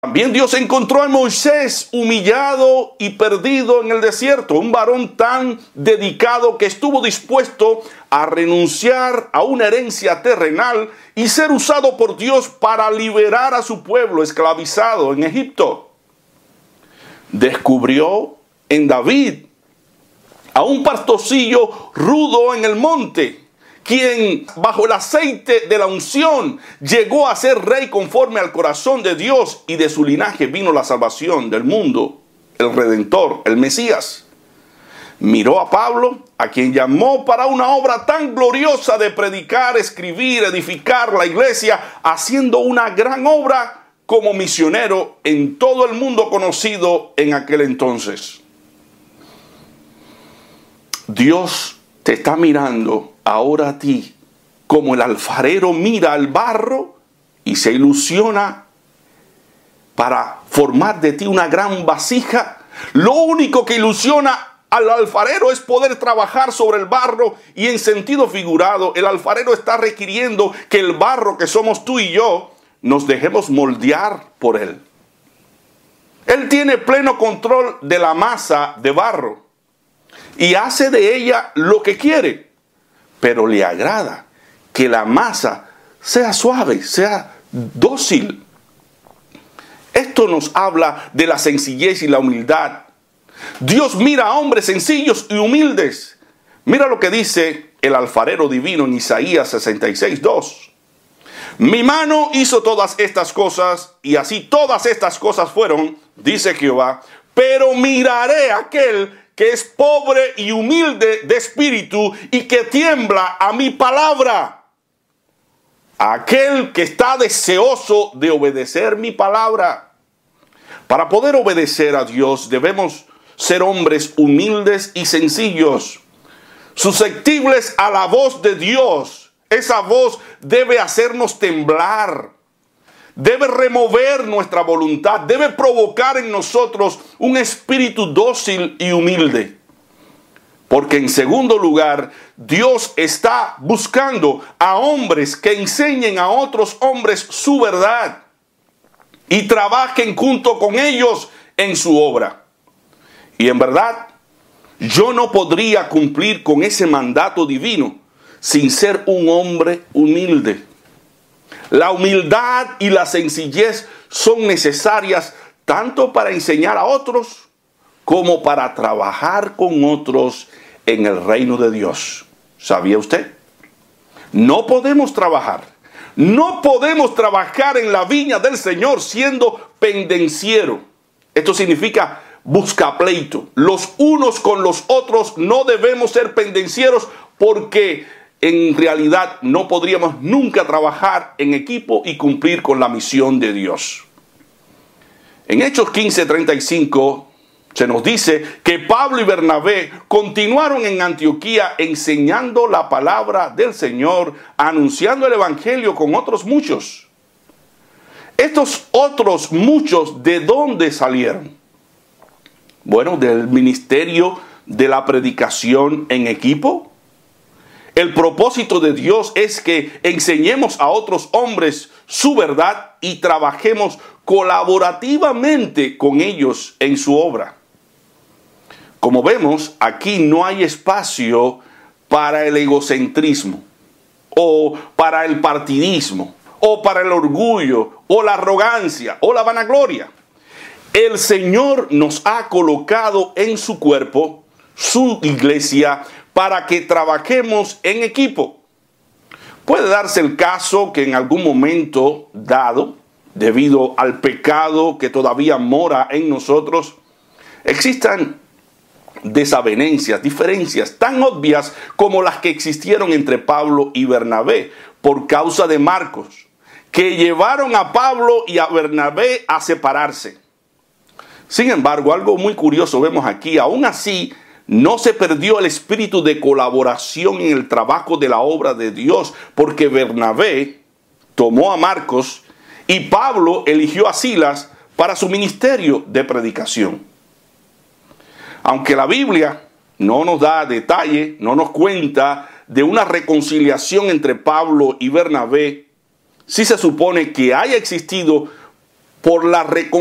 También Dios encontró a Moisés humillado y perdido en el desierto, un varón tan dedicado que estuvo dispuesto a renunciar a una herencia terrenal y ser usado por Dios para liberar a su pueblo esclavizado en Egipto. Descubrió en David a un pastorcillo rudo en el monte, quien bajo el aceite de la unción llegó a ser rey conforme al corazón de Dios, y de su linaje vino la salvación del mundo, el Redentor, el Mesías. Miró a Pablo, a quien llamó para una obra tan gloriosa de predicar, escribir, edificar la iglesia, haciendo una gran obra como misionero en todo el mundo conocido en aquel entonces. Dios te está mirando ahora a ti como el alfarero mira al barro y se ilusiona para formar de ti una gran vasija. Lo único que ilusiona al alfarero es poder trabajar sobre el barro, y en sentido figurado el alfarero está requiriendo que el barro que somos tú y yo nos dejemos moldear por él. Él tiene pleno control de la masa de barro y hace de ella lo que quiere, pero le agrada que la masa sea suave, sea dócil. Esto nos habla de la sencillez y la humildad. Dios mira a hombres sencillos y humildes. Mira lo que dice el alfarero divino en Isaías 66:2. Mi mano hizo todas estas cosas, y así todas estas cosas fueron, dice Jehová, pero miraré a aquel que es pobre y humilde de espíritu y que tiembla a mi palabra. Aquel que está deseoso de obedecer mi palabra. Para poder obedecer a Dios debemos ser hombres humildes y sencillos, susceptibles a la voz de Dios. Esa voz debe hacernos temblar, debe remover nuestra voluntad, debe provocar en nosotros un espíritu dócil y humilde. Porque en segundo lugar, Dios está buscando a hombres que enseñen a otros hombres su verdad y trabajen junto con ellos en su obra. Y en verdad, yo no podría cumplir con ese mandato divino sin ser un hombre humilde. La humildad y la sencillez son necesarias tanto para enseñar a otros como para trabajar con otros en el reino de Dios. ¿Sabía usted? No podemos trabajar en la viña del Señor siendo pendenciero. Esto significa buscapleito. Los unos con los otros no debemos ser pendencieros, porque en realidad no podríamos nunca trabajar en equipo y cumplir con la misión de Dios. En Hechos 15:35 se nos dice que Pablo y Bernabé continuaron en Antioquía enseñando la palabra del Señor, anunciando el evangelio con otros muchos. Estos otros muchos, ¿de dónde salieron? Bueno, del ministerio de la predicación en equipo. El propósito de Dios es que enseñemos a otros hombres su verdad y trabajemos colaborativamente con ellos en su obra. Como vemos, aquí no hay espacio para el egocentrismo, o para el partidismo, o para el orgullo, o la arrogancia, o la vanagloria. El Señor nos ha colocado en su cuerpo, su iglesia, para que trabajemos en equipo. Puede darse el caso que en algún momento dado, debido al pecado que todavía mora en nosotros, existan desavenencias, diferencias tan obvias como las que existieron entre Pablo y Bernabé por causa de Marcos, que llevaron a Pablo y a Bernabé a separarse. Sin embargo, algo muy curioso vemos aquí. Aún así, no se perdió el espíritu de colaboración en el trabajo de la obra de Dios, porque Bernabé tomó a Marcos y Pablo eligió a Silas para su ministerio de predicación. Aunque la Biblia no nos da detalle, no nos cuenta de una reconciliación entre Pablo y Bernabé, sí se supone que haya existido por la reconciliación